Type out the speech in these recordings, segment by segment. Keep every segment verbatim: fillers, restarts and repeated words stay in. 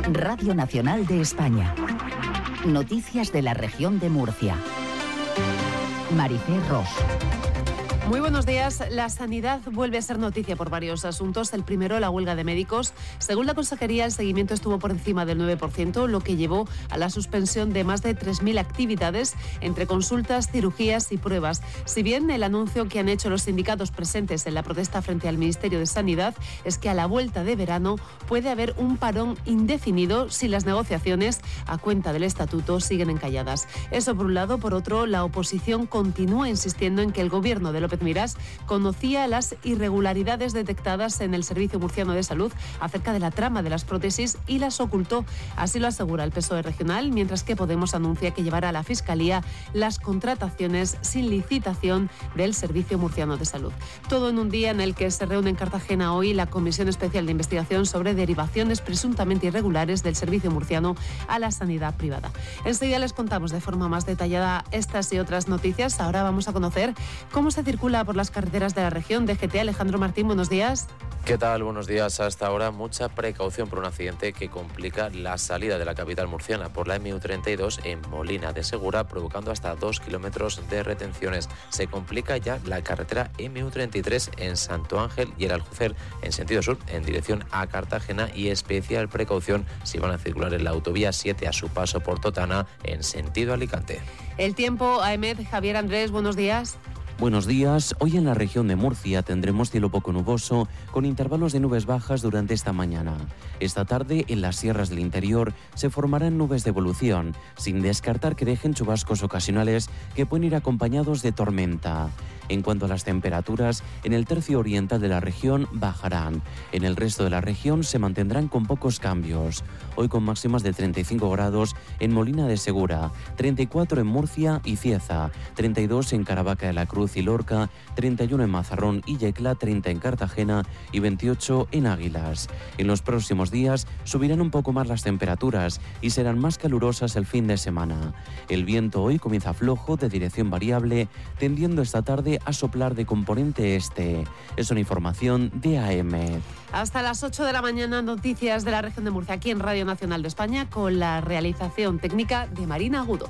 Radio Nacional de España. Noticias de la región de Murcia. Maricé Ros. Muy buenos días. La sanidad vuelve a ser noticia por varios asuntos. El primero, la huelga de médicos. Según la Consejería, el seguimiento estuvo por encima del nueve por ciento, lo que llevó a la suspensión de más de tres mil actividades entre consultas, cirugías y pruebas. Si bien el anuncio que han hecho los sindicatos presentes en la protesta frente al Ministerio de Sanidad es que a la vuelta de verano puede haber un parón indefinido si las negociaciones, a cuenta del estatuto, siguen encalladas. Eso por un lado. Por otro, la oposición continúa insistiendo en que el gobierno de López Miras conocía las irregularidades detectadas en el Servicio Murciano de Salud acerca de la trama de las prótesis y las ocultó. Así lo asegura el P S O E regional, mientras que Podemos anuncia que llevará a la Fiscalía las contrataciones sin licitación del Servicio Murciano de Salud. Todo en un día en el que se reúne en Cartagena hoy la Comisión Especial de Investigación sobre derivaciones presuntamente irregulares del Servicio Murciano a la sanidad privada. Enseguida les contamos de forma más detallada estas y otras noticias. Ahora vamos a conocer cómo se circula por las carreteras de la región. D G T, Alejandro Martín, buenos días. ¿Qué tal? Buenos días. Hasta ahora mucha precaución por un accidente que complica la salida de la capital murciana por la M U treinta y dos en Molina de Segura, provocando hasta dos kilómetros de retenciones. Se complica ya la carretera M U treinta y tres en Santo Ángel y el Aljucer en sentido sur en dirección a Cartagena, y especial precaución si van a circular en la autovía siete a su paso por Totana en sentido Alicante. El tiempo, A E M E D, Javier Andrés, buenos días. Buenos días. Hoy en la región de Murcia tendremos cielo poco nuboso con intervalos de nubes bajas durante esta mañana. Esta tarde en las sierras del interior se formarán nubes de evolución, sin descartar que dejen chubascos ocasionales que pueden ir acompañados de tormenta. En cuanto a las temperaturas, en el tercio oriental de la región bajarán. En el resto de la región se mantendrán con pocos cambios. Hoy con máximas de treinta y cinco grados en Molina de Segura, treinta y cuatro en Murcia y Cieza, treinta y dos en Caravaca de la Cruz y Lorca, treinta y uno en Mazarrón y Yecla, treinta en Cartagena y veintiocho en Águilas. En los próximos días subirán un poco más las temperaturas y serán más calurosas el fin de semana. El viento hoy comienza flojo de dirección variable, tendiendo esta tarde a soplar de componente este. Es una información de A E M E D. Hasta las ocho de la mañana, noticias de la región de Murcia aquí en Radio Nacional de España, con la realización técnica de Marina Agudo.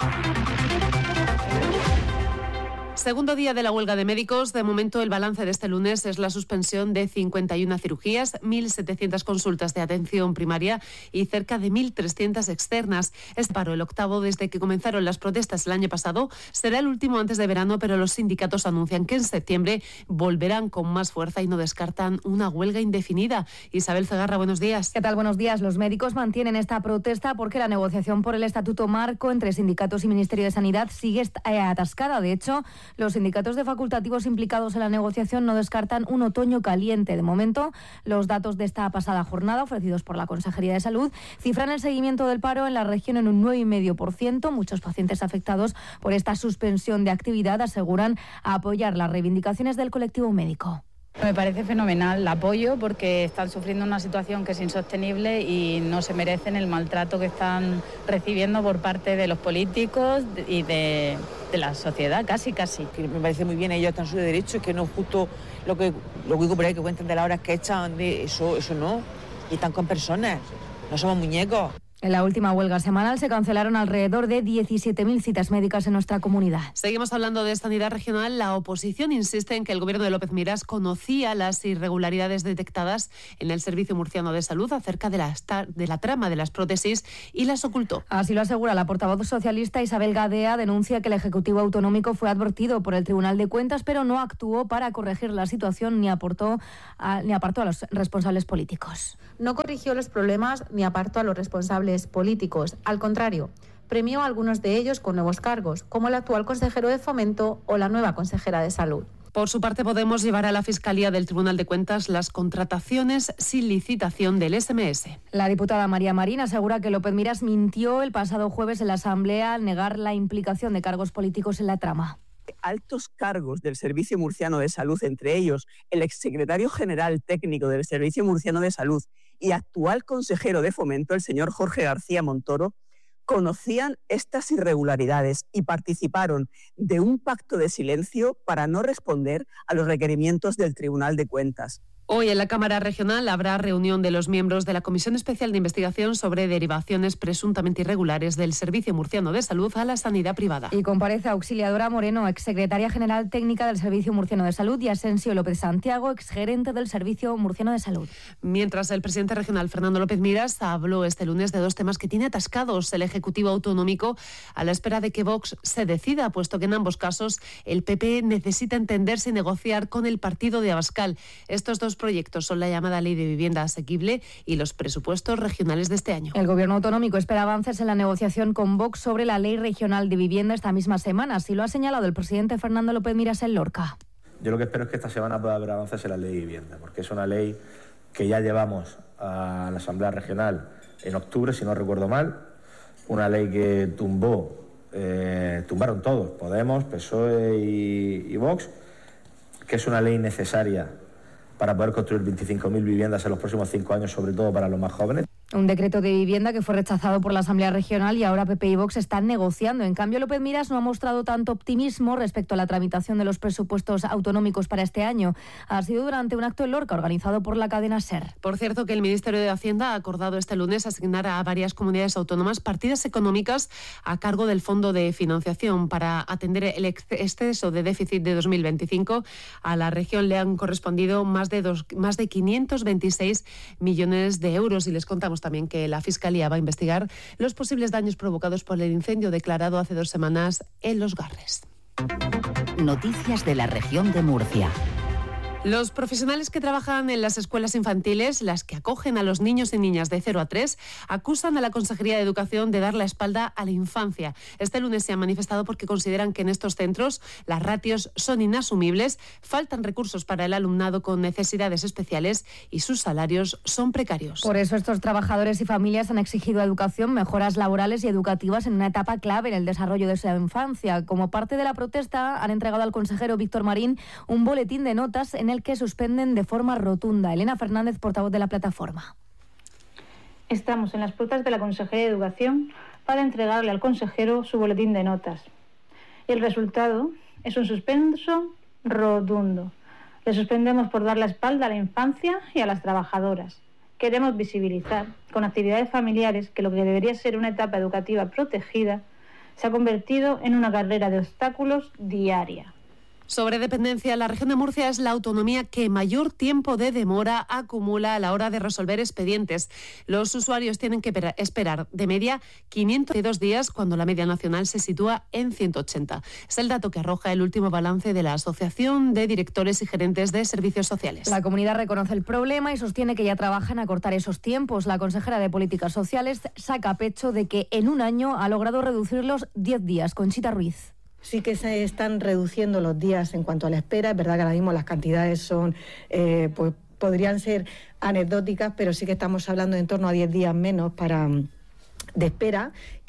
Segundo día de la huelga de médicos. De momento, el balance de este lunes es la suspensión de cincuenta y una cirugías, mil setecientas consultas de atención primaria y cerca de mil trescientas externas. Este paro, el octavo desde que comenzaron las protestas el año pasado, será el último antes de verano, pero los sindicatos anuncian que en septiembre volverán con más fuerza y no descartan una huelga indefinida. Isabel Cegarra, buenos días. ¿Qué tal? Buenos días. Los médicos mantienen esta protesta porque la negociación por el Estatuto Marco entre sindicatos y Ministerio de Sanidad sigue atascada. De hecho, los sindicatos de facultativos implicados en la negociación no descartan un otoño caliente. De momento, los datos de esta pasada jornada, ofrecidos por la Consejería de Salud, cifran el seguimiento del paro en la región en un nueve coma cinco por ciento. Muchos pacientes afectados por esta suspensión de actividad aseguran apoyar las reivindicaciones del colectivo médico. Me parece fenomenal, la apoyo porque están sufriendo una situación que es insostenible y no se merecen el maltrato que están recibiendo por parte de los políticos y de, de la sociedad, casi, casi. Me parece muy bien, ellos están en su derecho, es que no es justo lo que lo que digo por ahí, que cuentan de las horas que echan, de eso, eso no, y están con personas, no somos muñecos. En la última huelga semanal se cancelaron alrededor de diecisiete mil citas médicas en nuestra comunidad. Seguimos hablando de sanidad regional. La oposición insiste en que el gobierno de López Miras conocía las irregularidades detectadas en el Servicio Murciano de Salud acerca de la, de la trama de las prótesis y las ocultó. Así lo asegura la portavoz socialista Isabel Gadea. Denuncia que el Ejecutivo Autonómico fue advertido por el Tribunal de Cuentas, pero no actuó para corregir la situación ni aportó a, ni apartó a los responsables políticos. No corrigió los problemas ni apartó a los responsables políticos. Al contrario, premió a algunos de ellos con nuevos cargos, como el actual consejero de Fomento o la nueva consejera de Salud. Por su parte, Podemos llevar a la Fiscalía del Tribunal de Cuentas las contrataciones sin licitación del S M S. La diputada María Marín asegura que López Miras mintió el pasado jueves en la Asamblea al negar la implicación de cargos políticos en la trama. Altos cargos del Servicio Murciano de Salud, entre ellos el exsecretario general técnico del Servicio Murciano de Salud y actual consejero de Fomento, el señor Jorge García Montoro, conocían estas irregularidades y participaron de un pacto de silencio para no responder a los requerimientos del Tribunal de Cuentas. Hoy en la Cámara Regional habrá reunión de los miembros de la Comisión Especial de Investigación sobre derivaciones presuntamente irregulares del Servicio Murciano de Salud a la sanidad privada. Y comparece Auxiliadora Moreno, exsecretaria general técnica del Servicio Murciano de Salud, y Asensio López Santiago, exgerente del Servicio Murciano de Salud. Mientras el presidente regional Fernando López Miras habló este lunes de dos temas que tiene atascados el Ejecutivo Autonómico a la espera de que Vox se decida, puesto que en ambos casos el P P necesita entenderse y negociar con el partido de Abascal. Estos dos proyectos son la llamada Ley de Vivienda Asequible y los presupuestos regionales de este año. El Gobierno autonómico espera avances en la negociación con Vox sobre la Ley Regional de Vivienda esta misma semana, así lo ha señalado el presidente Fernando López Miras en Lorca. Yo lo que espero es que esta semana pueda haber avances en la Ley de Vivienda, porque es una ley que ya llevamos a la Asamblea Regional en octubre, si no recuerdo mal, una ley que tumbó, eh, tumbaron todos, Podemos, P S O E y, y Vox, que es una ley necesaria para poder construir veinticinco mil viviendas en los próximos cinco años, sobre todo para los más jóvenes. Un decreto de vivienda que fue rechazado por la Asamblea Regional y ahora P P y Vox están negociando. En cambio, López Miras no ha mostrado tanto optimismo respecto a la tramitación de los presupuestos autonómicos para este año. Ha sido durante un acto en Lorca organizado por la cadena SER. Por cierto, que el Ministerio de Hacienda ha acordado este lunes asignar a varias comunidades autónomas partidas económicas a cargo del Fondo de Financiación para atender el exceso de déficit de dos mil veinticinco. A la región le han correspondido más de, dos, más de quinientos veintiséis millones de euros y les contamos también que la Fiscalía va a investigar los posibles daños provocados por el incendio declarado hace dos semanas en Los Garres. Noticias de la región de Murcia. Los profesionales que trabajan en las escuelas infantiles, las que acogen a los niños y niñas de cero a tres, acusan a la Consejería de Educación de dar la espalda a la infancia. Este lunes se han manifestado porque consideran que en estos centros las ratios son inasumibles, faltan recursos para el alumnado con necesidades especiales y sus salarios son precarios. Por eso estos trabajadores y familias han exigido a Educación mejoras laborales y educativas en una etapa clave en el desarrollo de su infancia. Como parte de la protesta, han entregado al consejero Víctor Marín un boletín de notas en el el que suspenden de forma rotunda. Elena Fernández, portavoz de la plataforma. Estamos en las puertas de la Consejería de Educación para entregarle al consejero su boletín de notas. Y el resultado es un suspenso rotundo. Le suspendemos por dar la espalda a la infancia y a las trabajadoras. Queremos visibilizar con actividades familiares que lo que debería ser una etapa educativa protegida se ha convertido en una carrera de obstáculos diaria. Sobre dependencia, la región de Murcia es la autonomía que mayor tiempo de demora acumula a la hora de resolver expedientes. Los usuarios tienen que esperar de media quinientos dos días cuando la media nacional se sitúa en ciento ochenta. Es el dato que arroja el último balance de la Asociación de Directores y Gerentes de Servicios Sociales. La comunidad reconoce el problema y sostiene que ya trabaja en acortar esos tiempos. La consejera de Políticas Sociales saca pecho de que en un año ha logrado reducirlos diez días. Conchita Ruiz. Sí que se están reduciendo los días en cuanto a la espera. Es verdad que ahora mismo las cantidades son, eh, pues podrían ser anecdóticas, pero sí que estamos hablando de en torno a diez días menos para de espera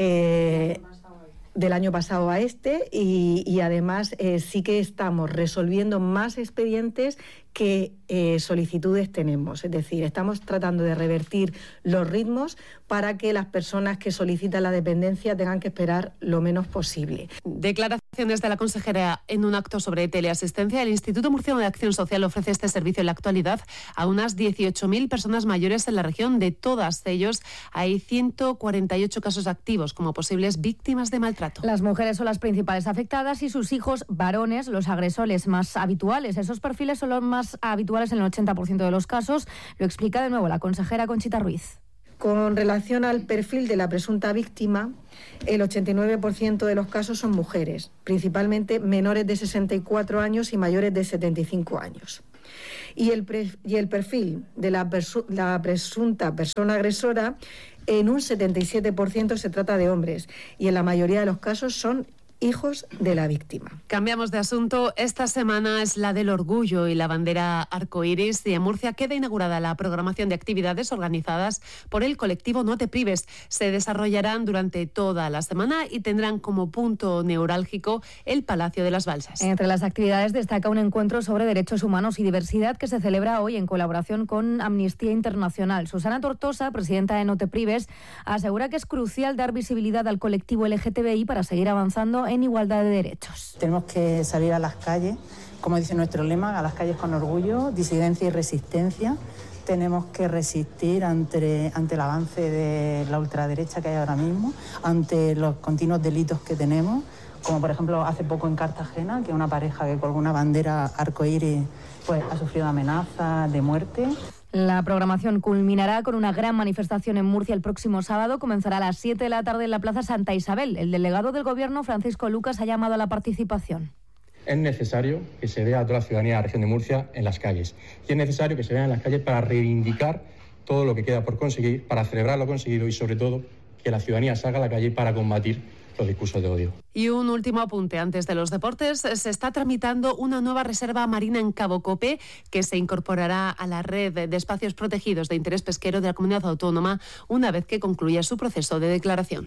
eh, del año pasado a este y, y además eh, sí que estamos resolviendo más expedientes que eh, solicitudes tenemos. Es decir, estamos tratando de revertir los ritmos para que las personas que solicitan la dependencia tengan que esperar lo menos posible. Declaraciones de la consejera en un acto sobre teleasistencia. El Instituto Murciano de Acción Social ofrece este servicio en la actualidad a unas dieciocho mil personas mayores en la región. De todas ellos hay ciento cuarenta y ocho casos activos como posibles víctimas de maltrato. Las mujeres son las principales afectadas y sus hijos varones los agresores más habituales. Esos perfiles son los más habituales en el ochenta por ciento de los casos. Lo explica de nuevo la consejera Conchita Ruiz. Con relación al perfil de la presunta víctima, el ochenta y nueve por ciento de los casos son mujeres, principalmente menores de sesenta y cuatro años y mayores de setenta y cinco años. Y el, pre, y el perfil de la, persu, la presunta persona agresora, en un setenta y siete por ciento se trata de hombres y en la mayoría de los casos son hijos de la víctima. Cambiamos de asunto. Esta semana es la del orgullo y la bandera arcoíris y en Murcia queda inaugurada la programación de actividades organizadas por el colectivo No Te Prives. Se desarrollarán durante toda la semana y tendrán como punto neurálgico el Palacio de las Balsas. Entre las actividades destaca un encuentro sobre derechos humanos y diversidad que se celebra hoy en colaboración con Amnistía Internacional. Susana Tortosa, presidenta de No Te Prives, asegura que es crucial dar visibilidad al colectivo L G T B I para seguir avanzando en igualdad de derechos. Tenemos que salir a las calles como dice nuestro lema, a las calles con orgullo, disidencia y resistencia. Tenemos que resistir ante, ante el avance de la ultraderecha que hay ahora mismo, ante los continuos delitos que tenemos, como por ejemplo hace poco en Cartagena, que una pareja que colgó una bandera arcoíris pues, ha sufrido amenazas de muerte. La programación culminará con una gran manifestación en Murcia el próximo sábado. Comenzará a las siete de la tarde en la Plaza Santa Isabel. El delegado del Gobierno, Francisco Lucas, ha llamado a la participación. Es necesario que se vea a toda la ciudadanía de la región de Murcia en las calles. Y es necesario que se vea en las calles para reivindicar todo lo que queda por conseguir, para celebrar lo conseguido y, sobre todo, que la ciudadanía salga a la calle para combatir los discursos de odio. Y un último apunte antes de los deportes. Se está tramitando una nueva reserva marina en Cabo Cope que se incorporará a la red de espacios protegidos de interés pesquero de la comunidad autónoma una vez que concluya su proceso de declaración.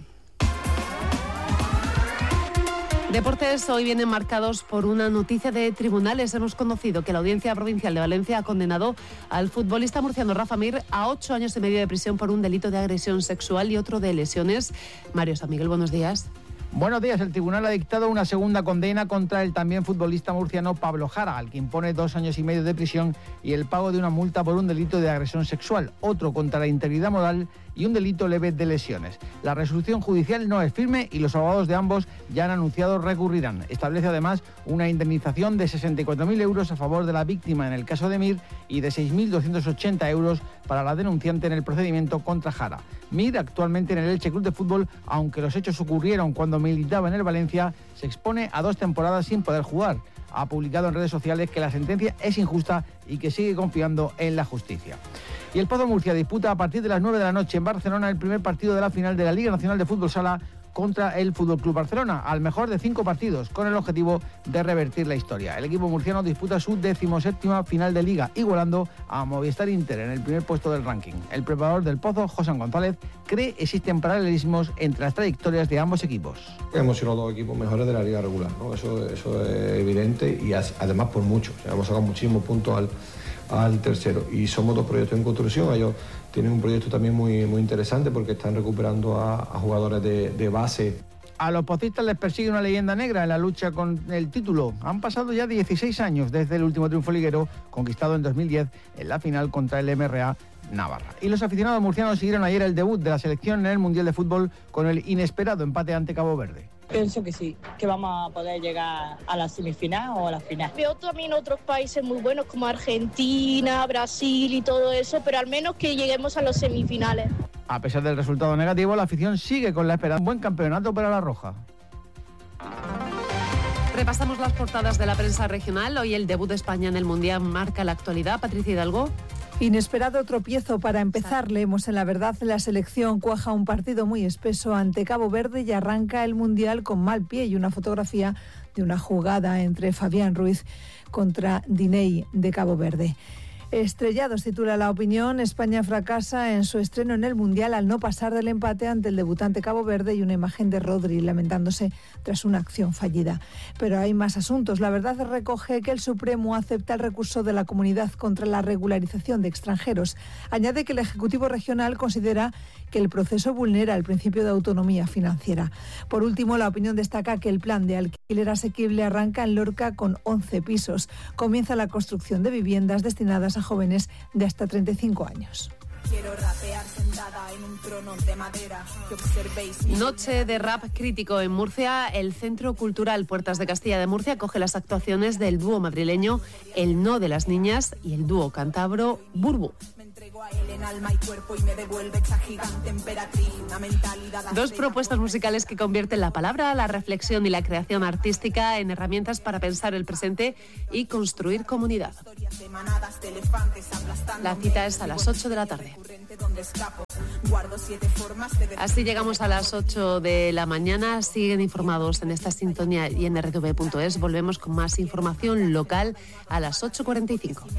Deportes hoy vienen marcados por una noticia de tribunales. Hemos conocido que la Audiencia Provincial de Valencia ha condenado al futbolista murciano Rafa Mir a ocho años y medio de prisión por un delito de agresión sexual y otro de lesiones. Mario San Miguel, buenos días. Buenos días. El tribunal ha dictado una segunda condena contra el también futbolista murciano Pablo Jara, al que impone dos años y medio de prisión y el pago de una multa por un delito de agresión sexual, otro contra la integridad moral y un delito leve de lesiones. La resolución judicial no es firme y los abogados de ambos ya han anunciado recurrirán. Establece además una indemnización de sesenta y cuatro mil euros a favor de la víctima en el caso de Mir y de seis mil doscientos ochenta euros para la denunciante en el procedimiento contra Jara. Mir, actualmente en el Elche Club de Fútbol, aunque los hechos ocurrieron cuando militaba en el Valencia, se expone a dos temporadas sin poder jugar. Ha publicado en redes sociales que la sentencia es injusta y que sigue confiando en la justicia. Y el Pozo Murcia disputa a partir de las nueve de la noche en Barcelona el primer partido de la final de la Liga Nacional de Fútbol Sala contra el Fútbol Club Barcelona, al mejor de cinco partidos, con el objetivo de revertir la historia. El equipo murciano disputa su decimoséptima final de Liga, igualando a Movistar Inter en el primer puesto del ranking. El preparador del Pozo, José González, cree que existen paralelismos entre las trayectorias de ambos equipos. Hemos sido los dos equipos mejores de la Liga regular, ¿no? Eso, eso es evidente y además por mucho. O sea, hemos sacado muchísimos puntos al, al tercero y somos dos proyectos en construcción. Ellos tienen un proyecto también muy, muy interesante porque están recuperando a, a jugadores de, de base. A los pocistas les persigue una leyenda negra en la lucha con el título. Han pasado ya dieciséis años desde el último triunfo liguero, conquistado en dos mil diez en la final contra el M R A Navarra. Y los aficionados murcianos siguieron ayer el debut de la selección en el Mundial de Fútbol con el inesperado empate ante Cabo Verde. Pienso que sí, que vamos a poder llegar a la semifinal o a la final. Veo también otros países muy buenos como Argentina, Brasil y todo eso, pero al menos que lleguemos a los semifinales. A pesar del resultado negativo, la afición sigue con la esperanza de un buen campeonato para la Roja. Repasamos las portadas de la prensa regional. Hoy el debut de España en el Mundial marca la actualidad. Patricia Hidalgo. Inesperado tropiezo para empezar. Leemos en La Verdad, la selección cuaja un partido muy espeso ante Cabo Verde y arranca el Mundial con mal pie, y una fotografía de una jugada entre Fabián Ruiz contra Diney de Cabo Verde. Estrellados, titula La Opinión. España fracasa en su estreno en el Mundial al no pasar del empate ante el debutante Cabo Verde, y una imagen de Rodri lamentándose tras una acción fallida. Pero hay más asuntos. La Verdad recoge que el Supremo acepta el recurso de la comunidad contra la regularización de extranjeros. Añade que el Ejecutivo Regional considera que el proceso vulnera el principio de autonomía financiera. Por último, La Opinión destaca que el plan de alquiler asequible arranca en Lorca con once pisos. Comienza la construcción de viviendas destinadas a jóvenes de hasta treinta y cinco años. Quiero rapear sentada en un trono de madera, que observéis. Noche de rap crítico en Murcia. El Centro Cultural Puertas de Castilla de Murcia acoge las actuaciones del dúo madrileño El No de las Niñas y el dúo cántabro Burbu. Dos propuestas musicales que convierten la palabra, la reflexión y la creación artística en herramientas para pensar el presente y construir comunidad. La cita es a las ocho de la tarde. Así llegamos a las ocho de la mañana. Siguen informados en esta sintonía y en erre te ve punto es. Volvemos con más información local a las ocho cuarenta y cinco.